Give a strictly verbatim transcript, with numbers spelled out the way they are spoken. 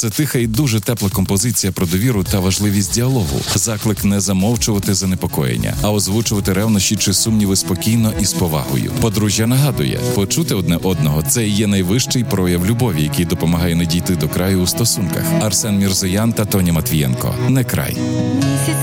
Це тиха і дуже тепла композиція про довіру та важливість діалогу. Заклик не замовчувати занепокоєння, а озвучувати ревнощі чи сумніви спокійно і з повагою. Подружжя нагадує, почути одне одного – це і є найвищий прояв любові, який допомагає не дійти до краю у стосунках. Арсен Мірзоян та Тоня Матвієнко. Не край.